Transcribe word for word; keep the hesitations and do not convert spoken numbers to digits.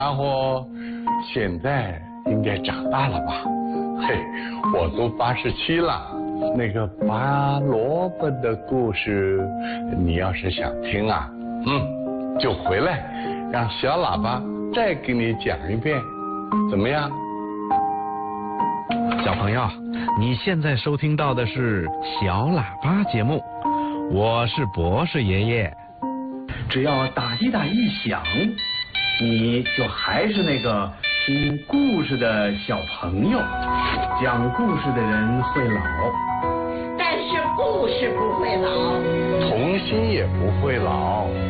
家伙现在应该长大了吧？嘿，我都八十七了。那个拔萝卜的故事，你要是想听啊，嗯，就回来，让小喇叭再给你讲一遍，怎么样？ 小朋友，你现在收听到的是小喇叭节目，我是博士爷爷。 只要打击打一响，你就还是那个听故事的小朋友。讲故事的人会老， 但是故事不会老， 童心也不会老。